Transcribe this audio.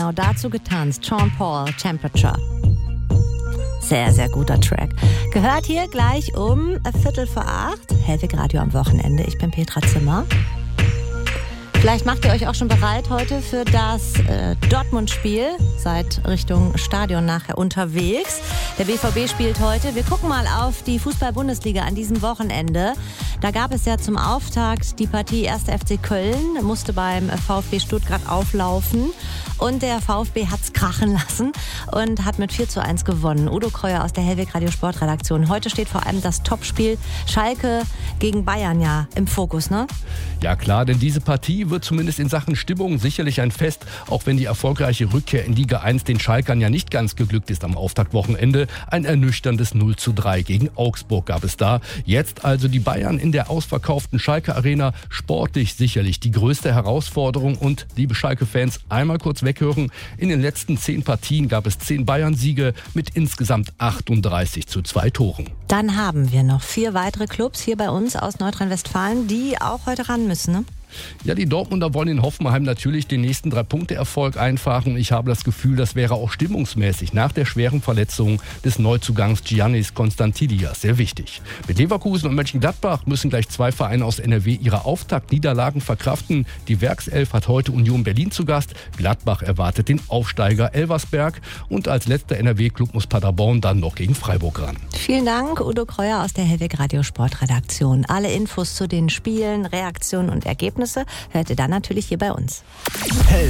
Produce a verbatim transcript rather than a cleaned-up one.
Genau dazu getanzt. Sean Paul, Temperature. Sehr, sehr guter Track. Gehört hier gleich um Viertel vor acht. Hellwig Radio am Wochenende. Ich bin Petra Zimmer. Vielleicht macht ihr euch auch schon bereit heute für das äh, Dortmund-Spiel. Seid Richtung Stadion nachher unterwegs. Der B V B spielt heute. Wir gucken mal auf die Fußball-Bundesliga an diesem Wochenende. Da gab es ja zum Auftakt die Partie erster F C Köln, musste beim VfB Stuttgart auflaufen. Und der VfB hat's krachen lassen und hat mit vier zu eins gewonnen. Udo Kreuer aus der Hellwig Radio Sportredaktion. Heute steht vor allem das Topspiel Schalke gegen Bayern ja im Fokus, ne? Ja klar, denn diese Partie wird zumindest in Sachen Stimmung sicherlich ein Fest, auch wenn die erfolgreiche Rückkehr in Liga eins den Schalkern ja nicht ganz geglückt ist am Auftaktwochenende. Ein ernüchterndes null zu drei gegen Augsburg gab es da. Jetzt also die Bayern in der ausverkauften Schalke Arena. Sportlich sicherlich die größte Herausforderung. Und liebe Schalke-Fans, einmal kurz weghören. In den letzten zehn Partien gab es zehn Bayern-Siege mit insgesamt achtunddreißig zu zwei Toren. Dann haben wir noch vier weitere Clubs hier bei uns aus Nordrhein-Westfalen, die auch heute ran müssen, ne? Ja, die Dortmunder wollen in Hoffenheim natürlich den nächsten Drei-Punkte-Erfolg einfahren. Ich habe das Gefühl, das wäre auch stimmungsmäßig nach der schweren Verletzung des Neuzugangs Giannis Konstantidias sehr wichtig. Mit Leverkusen und Mönchengladbach müssen gleich zwei Vereine aus N R W ihre Auftaktniederlagen verkraften. Die Werkself hat heute Union Berlin zu Gast. Gladbach erwartet den Aufsteiger Elversberg. Und als letzter N R W-Klub muss Paderborn dann noch gegen Freiburg ran. Vielen Dank, Udo Kreuer aus der Hellwig Radio Sportredaktion. Alle Infos zu den Spielen, Reaktionen und Ergebnisse hört ihr dann natürlich hier bei uns. Hell